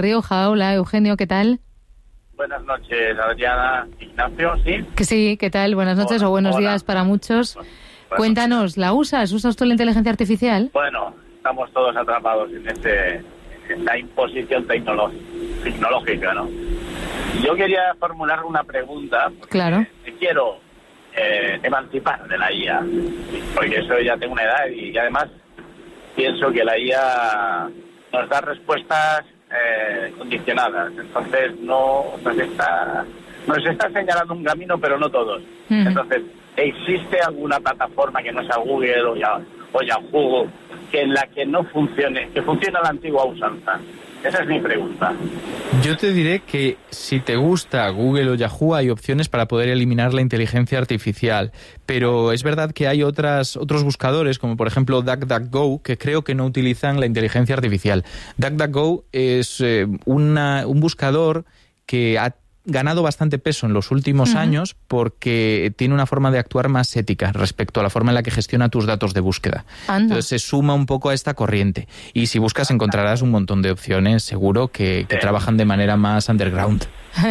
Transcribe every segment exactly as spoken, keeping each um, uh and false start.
Rioja. Hola, Eugenio, ¿qué tal? Buenas noches, Adriana. Ignacio, ¿sí? Que sí, ¿qué tal? Buenas noches hola, o buenos hola. días para muchos. Bueno, Cuéntanos, ¿la usas? ¿Usas tú la inteligencia artificial? Bueno, estamos todos atrapados en, este, en esta imposición tecnolo- tecnológica, ¿no? Yo quería formular una pregunta. Claro. Me quiero eh, emancipar de la I A, porque eso ya tengo una edad y además pienso que la I A nos da respuestas eh, condicionadas. Entonces no nos está, nos está señalando un camino, pero no todos. Uh-huh. Entonces, ¿existe alguna plataforma que no sea Google o, ya, o Yahoo que en la que no funcione, que funcione a la antigua usanza? Esa es mi pregunta. Yo te diré que si te gusta Google o Yahoo hay opciones para poder eliminar la inteligencia artificial, pero es verdad que hay otras otros buscadores, como por ejemplo DuckDuckGo, que creo que no utilizan la inteligencia artificial. DuckDuckGo es eh, una, un buscador que ha ganado bastante peso en los últimos uh-huh. años porque tiene una forma de actuar más ética respecto a la forma en la que gestiona tus datos de búsqueda. Anda. Entonces se suma un poco a esta corriente. Y si buscas encontrarás un montón de opciones, seguro, que, que trabajan de manera más underground.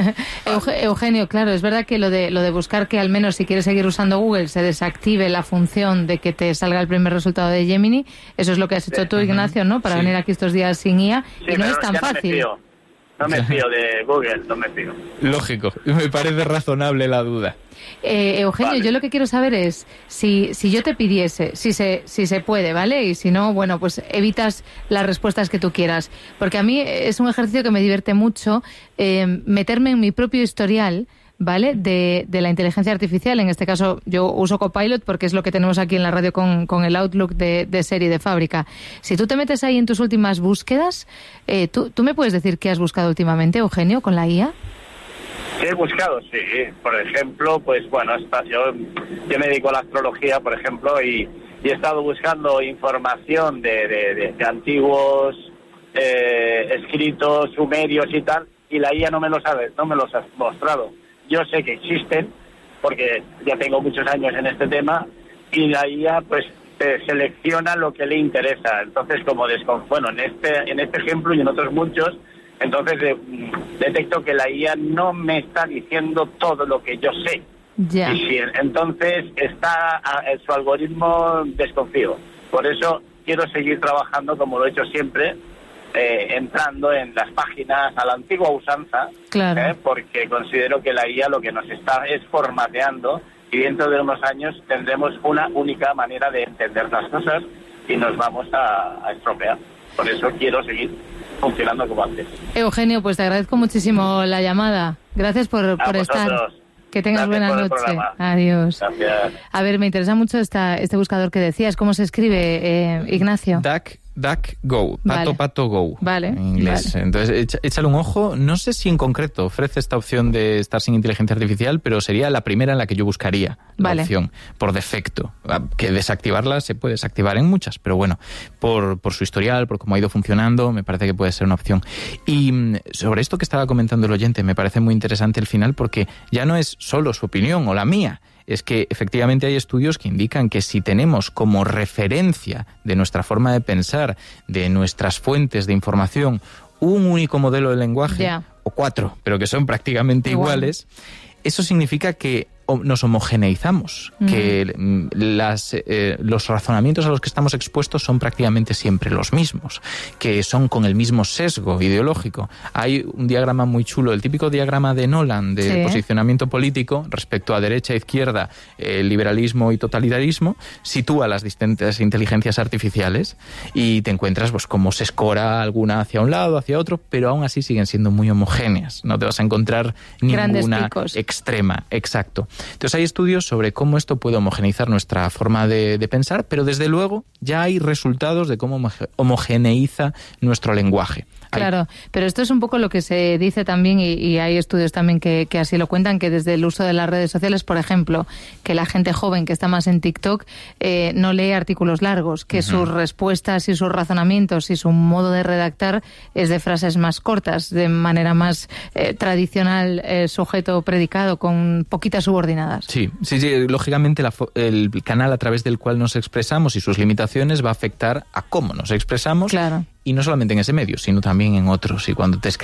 Eugenio, claro, es verdad que lo de lo de buscar que al menos si quieres seguir usando Google se desactive la función de que te salga el primer resultado de Gemini, eso es lo que has hecho tú, Ignacio, ¿no? Para sí. venir aquí estos días sin I A, sí, y no es tan fácil. No me fío de Google, no me fío. Lógico, me parece razonable la duda. Eh, Eugenio, vale. Yo lo que quiero saber es si si yo te pidiese, si se si se puede, ¿vale? Y si no, bueno, pues evitas las respuestas que tú quieras. Porque a mí es un ejercicio que me divierte mucho, eh, meterme en mi propio historial, ¿vale? De, de la inteligencia artificial. En este caso yo uso Copilot porque es lo que tenemos aquí en la radio con, con el Outlook de, de serie de fábrica. Si tú te metes ahí en tus últimas búsquedas, eh, ¿tú, ¿tú me puedes decir qué has buscado últimamente, Eugenio, con la I A? Sí, he buscado, sí. Por ejemplo, pues bueno, yo, yo me dedico a la astrología, por ejemplo, y, y he estado buscando información de, de, de, de antiguos eh, escritos sumerios y tal, y la I A no me los ha, no me los ha mostrado. Yo sé que existen, porque ya tengo muchos años en este tema, y la I A pues eh, selecciona lo que le interesa. Entonces, como descon... bueno, en este en este ejemplo y en otros muchos, entonces eh, detecto que la I A no me está diciendo todo lo que yo sé. Ya. Y si, entonces está en su algoritmo desconfío. Por eso quiero seguir trabajando como lo he hecho siempre, Eh, entrando en las páginas a la antigua usanza, claro. eh, porque considero que la I A lo que nos está es formateando y dentro de unos años tendremos una única manera de entender las cosas y nos vamos a, a estropear. Por eso quiero seguir funcionando como antes. Eugenio, pues te agradezco muchísimo la llamada. Gracias por, por estar. Que tengas buena noche. Adiós. Gracias. A ver, me interesa mucho esta, este buscador que decías. ¿Cómo se escribe, eh, Ignacio? Duck. DuckGo, vale. pato pato go, vale, en inglés. Vale. Entonces, échale un ojo. No sé si en concreto ofrece esta opción de estar sin inteligencia artificial, pero sería la primera en la que yo buscaría la vale. opción, por defecto. Que desactivarla se puede desactivar en muchas, pero bueno, por, por su historial, por cómo ha ido funcionando, me parece que puede ser una opción. Y sobre esto que estaba comentando el oyente, me parece muy interesante el final, porque ya no es solo su opinión o la mía, es que efectivamente hay estudios que indican que si tenemos como referencia de nuestra forma de pensar, de nuestras fuentes de información, un único modelo de lenguaje, yeah. o cuatro, pero que son prácticamente Igual. iguales, eso significa que nos homogeneizamos, mm. que las, eh, los razonamientos a los que estamos expuestos son prácticamente siempre los mismos, que son con el mismo sesgo ideológico. Hay un diagrama muy chulo, el típico diagrama de Nolan de sí. posicionamiento político respecto a derecha, izquierda, eh, liberalismo y totalitarismo, sitúa las distintas inteligencias artificiales y te encuentras pues cómo se escora alguna hacia un lado, hacia otro, pero aún así siguen siendo muy homogéneas. No te vas a encontrar ninguna extrema. Exacto. Entonces hay estudios sobre cómo esto puede homogeneizar nuestra forma de, de pensar, pero desde luego ya hay resultados de cómo homogeneiza nuestro lenguaje. Claro, hay... pero esto es un poco lo que se dice también, y, y hay estudios también que, que así lo cuentan, que desde el uso de las redes sociales, por ejemplo, que la gente joven que está más en TikTok eh, no lee artículos largos, que uh-huh. sus respuestas y sus razonamientos y su modo de redactar es de frases más cortas, de manera más eh, tradicional, eh, sujeto-predicado, con poquitas subordinadas. Sí, sí, sí, lógicamente la, el canal a través del cual nos expresamos y sus limitaciones va a afectar a cómo nos expresamos. Claro. Y no solamente en ese medio, sino también en otros. Y cuando te